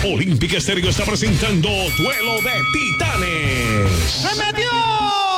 Olímpica Estéreo está presentando Duelo de Titanes. ¡Se metió!